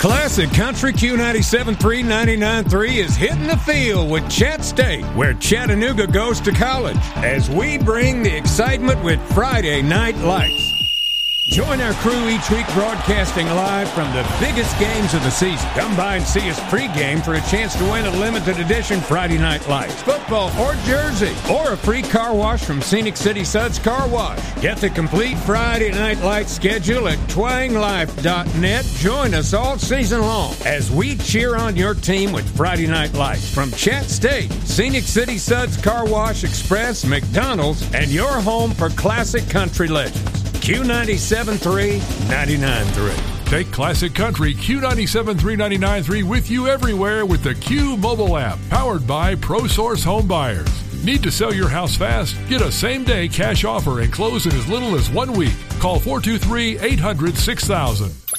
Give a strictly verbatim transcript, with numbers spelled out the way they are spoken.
Classic Country Q ninety-seven point three ninety-nine point three is hitting the field with Chat State, where Chattanooga goes to college, as we bring the excitement with Friday Night Lights. Join our crew each week broadcasting live from the biggest games of the season. Come by and see us pregame for a chance to win a limited edition Friday Night Lights, football or jersey, or a free car wash from Scenic City Suds Car Wash. Get the complete Friday Night Lights schedule at twang life dot net. Join us all season long as we cheer on your team with Friday Night Lights from Chat State, Scenic City Suds Car Wash Express, McDonald's, and your home for classic country legends. Q ninety-seven point three ninety-nine point three. Take Classic Country Q ninety-seven point three ninety-nine point three with you everywhere with the Q mobile app, powered by ProSource Home Buyers. Need to sell your house fast? Get a same-day cash offer and close in as little as one week. Call four two three, eight hundred, six thousand.